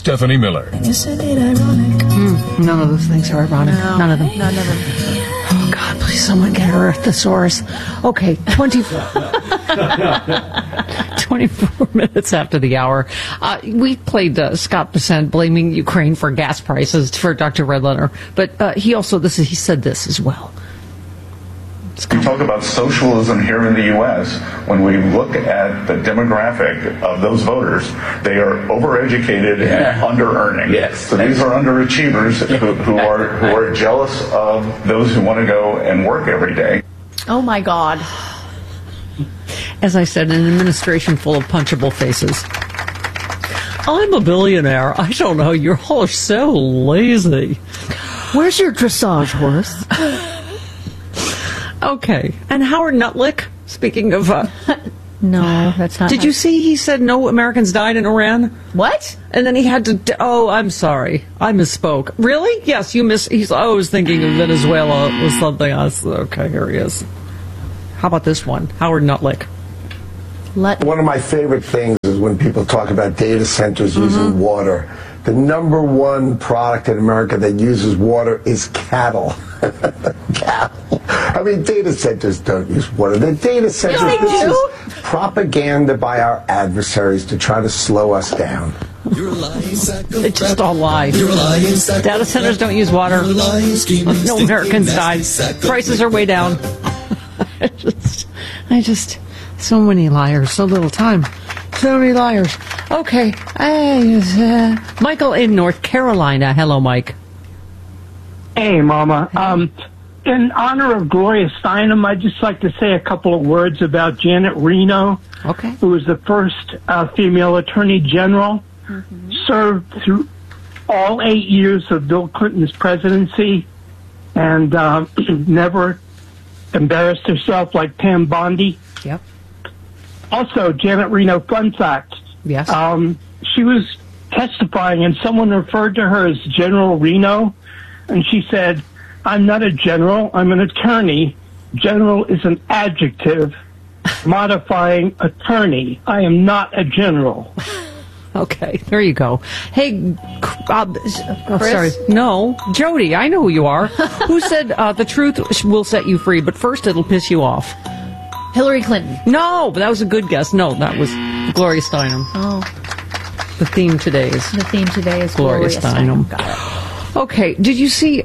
Stephanie Miller. Isn't it ironic? None of those things are ironic. No, None of them. None of them. Oh, God, please, someone get her a thesaurus. Okay, 24 minutes after the hour. We played Scott Bessent blaming Ukraine for gas prices for Dr. Redletter. But he said this as well. We talk about socialism here in the U.S. When we look at the demographic of those voters, they are overeducated and under-earning. Yes. So these are underachievers who are jealous of those who want to go and work every day. Oh, my God. As I said, an administration full of punchable faces. I'm a billionaire. I don't know. You're all so lazy. Where's your dressage horse? Okay. And Howard Nutlick, speaking of... No, that's not... Did you see he said no Americans died in Iran? What? And then he had to... Oh, I'm sorry. I misspoke. Really? Yes, you I was thinking of Venezuela was something else. Okay, here he is. How about this one? Howard Nutlick. One of my favorite things is when people talk about data centers using water. The number one product in America that uses water is cattle. Cattle. I mean, data centers don't use water. The data centers, this is propaganda by our adversaries to try to slow us down. They just all lie. Data centers don't use water. No Americans died. Prices are way down. I just, so many liars, so little time. So many liars. Okay. Michael in North Carolina. Hello, Mike. Hey, Mama. In honor of Gloria Steinem, I'd just like to say a couple of words about Janet Reno, who was the first female attorney general, served through all 8 years of Bill Clinton's presidency, and never embarrassed herself like Pam Bondi. Yep. Also, Janet Reno, fun fact. Yes. She was testifying, and someone referred to her as General Reno, and she said, "I'm not a general, I'm an attorney. General is an adjective modifying attorney. I am not a general." Okay, there you go. Hey, sorry. No, Jody, I know who you are. Who said the truth will set you free, but first it'll piss you off? Hillary Clinton. No, but that was a good guess. No, that was Gloria Steinem. Oh. The theme today is Gloria Steinem. Got it. Okay, did you see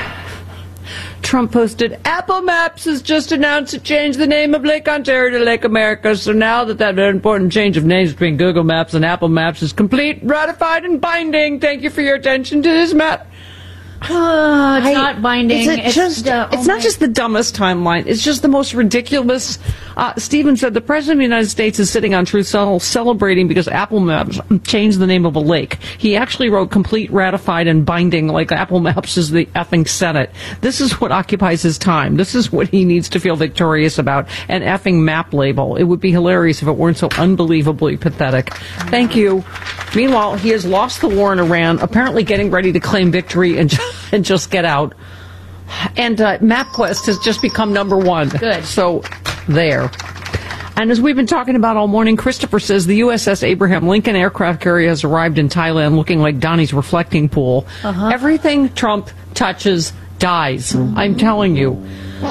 Trump posted, Apple Maps has just announced to change the name of Lake Ontario to Lake America, so now that very important change of names between Google Maps and Apple Maps is complete, ratified, and binding. Thank you for your attention to this map. It's not binding. It's not just the dumbest timeline. It's just the most ridiculous. Stephen said the President of the United States is sitting on Truth Social celebrating because Apple Maps changed the name of a lake. He actually wrote complete, ratified, and binding like Apple Maps is the effing Senate. This is what occupies his time. This is what he needs to feel victorious about. An effing map label. It would be hilarious if it weren't so unbelievably pathetic. Thank you. Meanwhile, he has lost the war in Iran, apparently getting ready to claim victory and just get out. And MapQuest has just become number one. Good. So, there. And as we've been talking about all morning, Christopher says the USS Abraham Lincoln aircraft carrier has arrived in Thailand looking like Donnie's reflecting pool. Everything Trump touches dies. I'm telling you.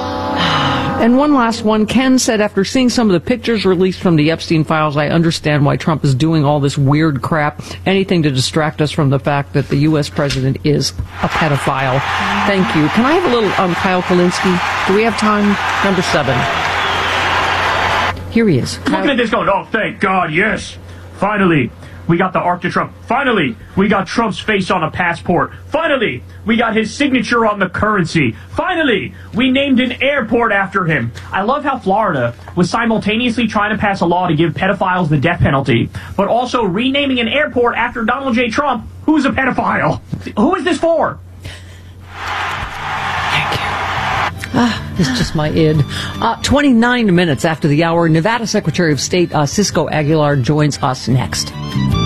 And one last one. Ken said, after seeing some of the pictures released from the Epstein files, I understand why Trump is doing all this weird crap. Anything to distract us from the fact that the U.S. president is a pedophile. Thank you. Can I have a little Kyle Kalinske? Do we have time? Number 7. Here he is. Looking at this going, oh, thank God, yes. Finally, we got the Arc to Trump. Finally, we got Trump's face on a passport. Finally, we got his signature on the currency. Finally, we named an airport after him. I love how Florida was simultaneously trying to pass a law to give pedophiles the death penalty, but also renaming an airport after Donald J. Trump, who's a pedophile. Who is this for? It's just my id. 29 minutes after the hour, Nevada Secretary of State Cisco Aguilar joins us next.